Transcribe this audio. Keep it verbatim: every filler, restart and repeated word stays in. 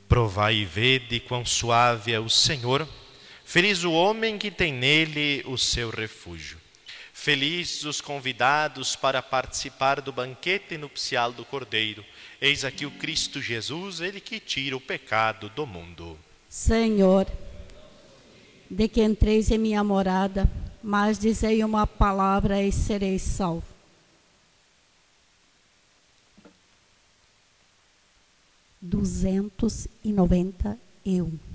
Provai e vede quão suave é o Senhor. Feliz o homem que tem nele o seu refúgio. Felizes os convidados para participar do banquete nupcial do Cordeiro. Eis aqui o Cristo Jesus, ele que tira o pecado do mundo. Senhor, de que entreis em minha morada, mas dizei uma palavra e serei salvo. duzentos e noventa e um.